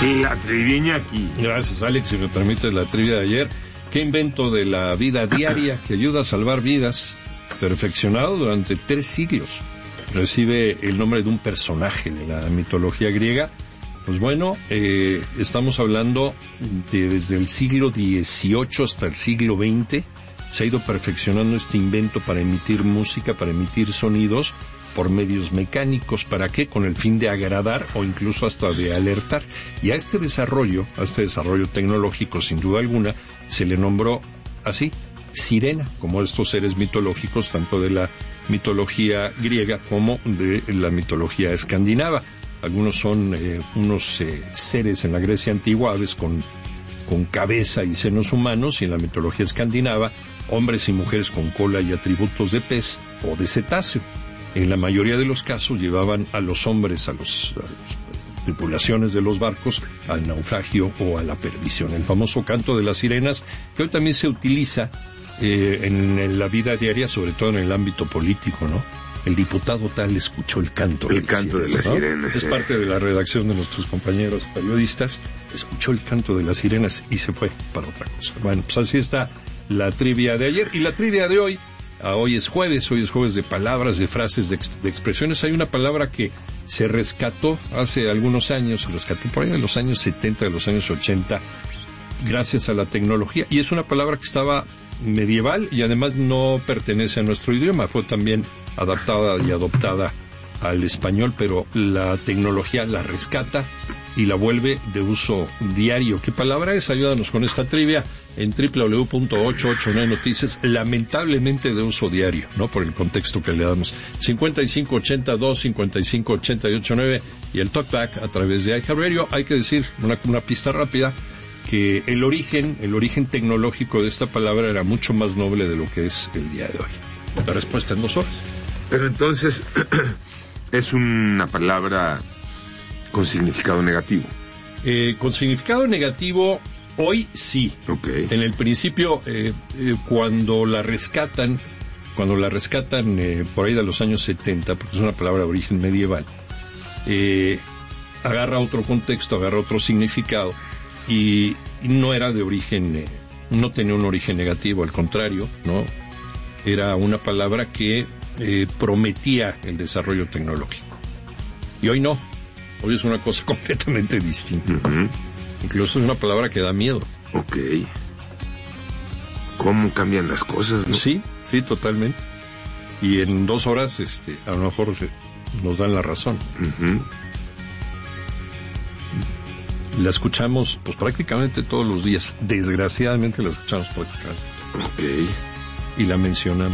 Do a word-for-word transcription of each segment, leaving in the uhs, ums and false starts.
La trivia aquí. Gracias, Alex, si me permites la trivia de ayer. ¿Qué invento de la vida diaria que ayuda a salvar vidas, perfeccionado durante tres siglos, recibe el nombre de un personaje de la mitología griega? Pues bueno, eh, estamos hablando de desde el siglo dieciocho hasta el siglo veinte. Se ha ido perfeccionando este invento para emitir música, para emitir sonidos por medios mecánicos. ¿Para qué? Con el fin de agradar o incluso hasta de alertar. Y a este desarrollo, a este desarrollo tecnológico, sin duda alguna, se le nombró así, sirena, como estos seres mitológicos, tanto de la mitología griega como de la mitología escandinava. Algunos son eh, unos eh, seres en la Grecia antigua, aves con con cabeza y senos humanos, y en la mitología escandinava, hombres y mujeres con cola y atributos de pez o de cetáceo. En la mayoría de los casos llevaban a los hombres, a, los, a las tripulaciones de los barcos, al naufragio o a la perdición. El famoso canto de las sirenas, que hoy también se utiliza eh, en, en la vida diaria, sobre todo en el ámbito político, ¿no? El diputado tal escuchó el canto el de canto las de las sirenas, ¿no? Es eh. parte de la redacción de nuestros compañeros periodistas. Escuchó el canto de las sirenas y se fue para otra cosa. Bueno, pues así está la trivia de ayer. Y la trivia de hoy, ah, hoy es jueves, hoy es jueves de palabras, de frases, de, ex, de expresiones. Hay una palabra que se rescató hace algunos años, se rescató por ahí de los años setenta, de los años ochenta, gracias a la tecnología, y es una palabra que estaba medieval y además no pertenece a nuestro idioma, fue también adaptada y adoptada al español, pero la tecnología la rescata y la vuelve de uso diario. ¿Qué palabra es? Ayúdanos con esta trivia en doble u doble u doble u punto ochocientos ochenta y nueve noticias, lamentablemente de uso diario, ¿no? Por el contexto que le damos. cincuenta y cinco ochenta y dos, cincuenta y cinco ochenta y ocho nueve y el talkback a través de iHeartRadio. Hay que decir una, una pista rápida, que el origen, el origen tecnológico de esta palabra era mucho más noble de lo que es el día de hoy. La respuesta en dos horas. Pero entonces, es una palabra con significado negativo. Eh, con significado negativo, hoy sí. Okay. En el principio, eh, eh, cuando la rescatan, cuando la rescatan eh, por ahí de los años setenta, porque es una palabra de origen medieval, eh, agarra otro contexto, agarra otro significado. Y no era de origen, eh, no tenía un origen negativo, al contrario, ¿no? Era una palabra que eh, prometía el desarrollo tecnológico. Y hoy no, hoy es una cosa completamente distinta. Uh-huh. Incluso es una palabra que da miedo. Ok. ¿Cómo cambian las cosas, no? Sí, sí, totalmente. Y en dos horas, este, a lo mejor nos dan la razón. Uh-huh. La escuchamos pues prácticamente todos los días. Desgraciadamente la escuchamos prácticamente. Ok. Y la mencionamos.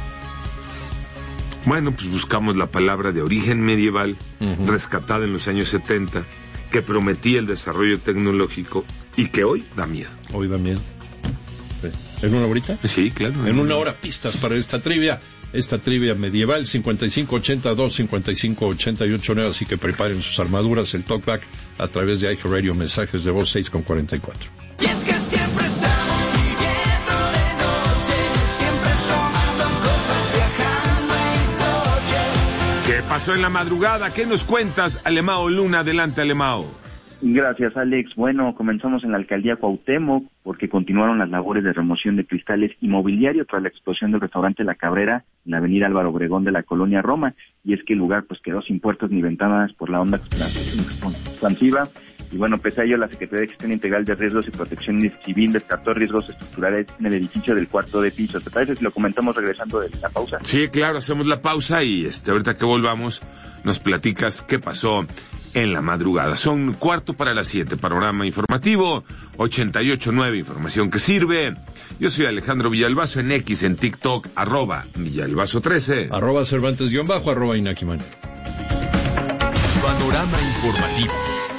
Bueno, pues buscamos la palabra de origen medieval, uh-huh, rescatada en los años setenta, que prometía el desarrollo tecnológico y que hoy da miedo. Hoy da miedo. Sí. ¿En una horita? Sí, claro. En una hora, pistas para esta trivia. Esta trivia medieval, cincuenta y cinco ochenta y dos, cincuenta y cinco ochenta y ocho nueve, así que preparen sus armaduras, el talkback a través de iHeartRadio, mensajes de voz seis con cuarenta y cuatro. Y es que siempre estamos viviendo de noche, siempre tomando cosas, viajando en coche. ¿Qué pasó en la madrugada? ¿Qué nos cuentas, Alemao Luna? Adelante, Alemao. Gracias, Alex. Bueno, comenzamos en la alcaldía Cuauhtémoc porque continuaron las labores de remoción de cristales y mobiliario tras la explosión del restaurante La Cabrera en la avenida Álvaro Obregón de la colonia Roma, y es que el lugar pues quedó sin puertas ni ventanas por la onda expansiva. Y bueno, pese a ello, la Secretaría de Gestión Integral de Riesgos y Protección Civil descartó riesgos estructurales en el edificio del cuarto de piso. ¿Te parece si lo comentamos regresando de la pausa? Sí, claro, hacemos la pausa y este ahorita que volvamos nos platicas qué pasó en la madrugada. Son cuarto para las siete, panorama informativo, ochenta y ocho nueve, información que sirve. Yo soy Alejandro Villalbazo, en X, en TikTok, arroba Villalbazo trece. Arroba Cervantes guión bajo, arroba Inaki Man. Panorama informativo.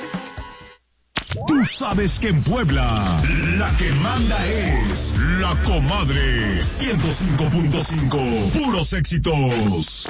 Tú sabes que en Puebla la que manda es La Comadre ciento cinco punto cinco, puros éxitos.